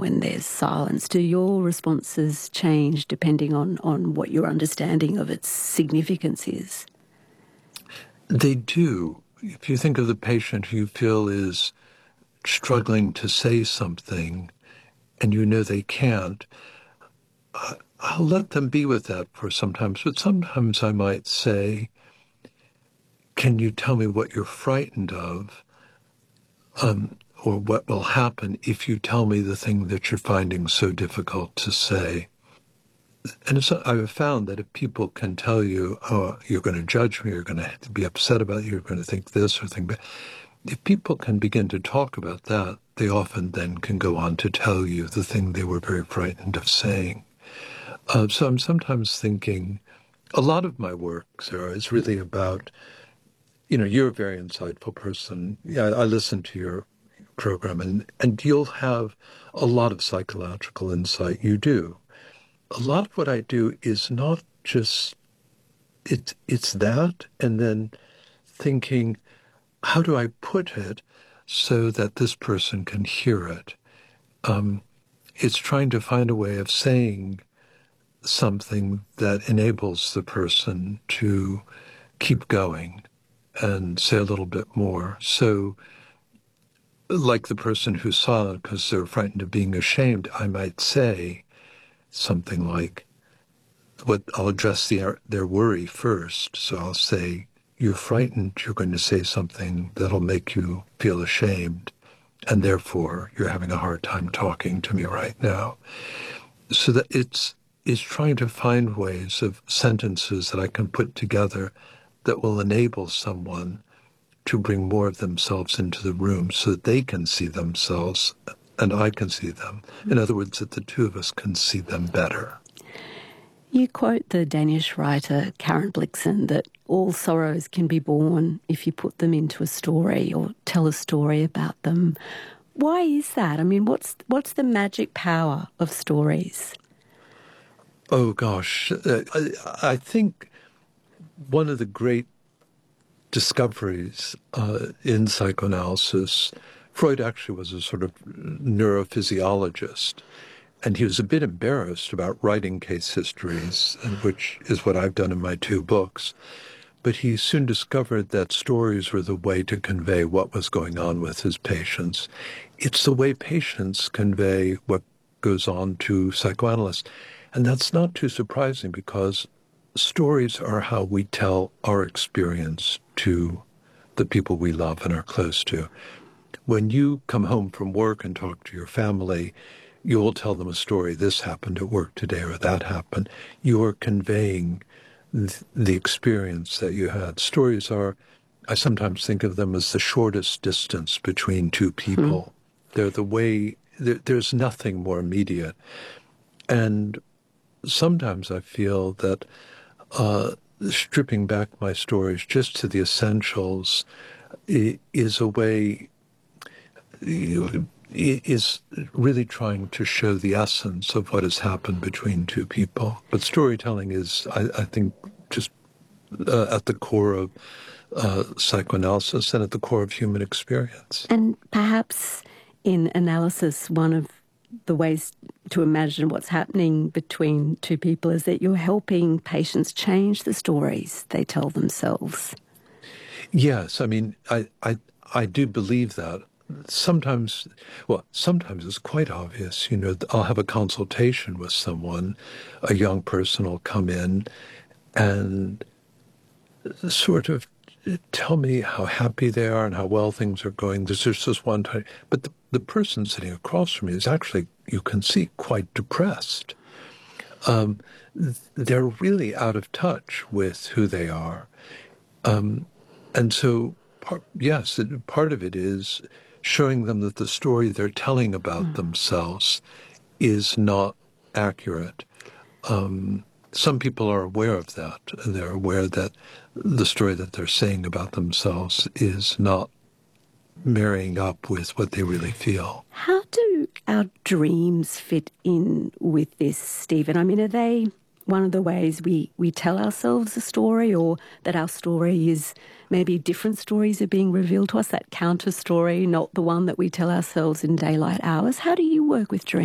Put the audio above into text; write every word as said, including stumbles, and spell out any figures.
when there's silence. Do your responses change depending on, on what your understanding of its significance is? They do. If you think of the patient who you feel is struggling to say something and you know they can't, uh, I'll let them be with that for sometimes. But sometimes I might say, can you tell me what you're frightened of? Um, or what will happen if you tell me the thing that you're finding so difficult to say? And it's, I've found that if people can tell you, oh, you're going to judge me, you're going to be upset about it, you're going to think this or think that, if people can begin to talk about that, they often then can go on to tell you the thing they were very frightened of saying. Uh, so I'm sometimes thinking, a lot of my work, Sarah, is really about, you know, you're a very insightful person. Yeah, I listen to your program, and, and you'll have a lot of psychological insight. You do. A lot of what I do is not just, it, it's that, and then thinking, how do I put it so that this person can hear it? Um, it's trying to find a way of saying something that enables the person to keep going and say a little bit more. So, like the person who's silent because they're frightened of being ashamed, I might say something like, what I'll address the, their worry first. So I'll say, you're frightened, you're going to say something that'll make you feel ashamed, and therefore you're having a hard time talking to me right now. So that it's, it's trying to find ways of sentences that I can put together that will enable someone to bring more of themselves into the room so that they can see themselves and I can see them. In other words, that the two of us can see them better. You quote the Danish writer Karen Blixen that all sorrows can be born if you put them into a story or tell a story about them. Why is that? I mean, what's what's the magic power of stories? Oh, gosh. Uh, I, I think one of the great discoveries uh, in psychoanalysis, Freud actually was a sort of neurophysiologist, and he was a bit embarrassed about writing case histories, which is what I've done in my two books. But he soon discovered that stories were the way to convey what was going on with his patients. It's the way patients convey what goes on to psychoanalysts. And that's not too surprising because stories are how we tell our experience to the people we love and are close to. When you come home from work and talk to your family, you will tell them a story. This happened at work today or that happened. You are conveying th- the experience that you had. Stories are, I sometimes think of them as the shortest distance between two people. Mm. They're the way, there, there's nothing more immediate. And sometimes I feel that uh, stripping back my stories just to the essentials is a way, is really trying to show the essence of what has happened between two people. But storytelling is, I, I think, just uh, at the core of uh, psychoanalysis and at the core of human experience. And perhaps in analysis, one of the ways to imagine what's happening between two people is that you're helping patients change the stories they tell themselves. Yes, I mean, I, I, I do believe that. Sometimes, well, sometimes it's quite obvious. You know, I'll have a consultation with someone, a young person will come in and sort of tell me how happy they are and how well things are going. There's just this one time, but the, the person sitting across from me is actually, you can see, quite depressed. Um, they're really out of touch with who they are. Um, and so, part, yes, it, part of it is showing them that the story they're telling about mm. themselves is not accurate. Um, some people are aware of that. They're aware that the story that they're saying about themselves is not marrying up with what they really feel. How do our dreams fit in with this, Stephen? I mean, are they one of the ways we, we tell ourselves a story, or that our story is maybe different stories are being revealed to us, that counter story, not the one that we tell ourselves in daylight hours? How do you work with dreams?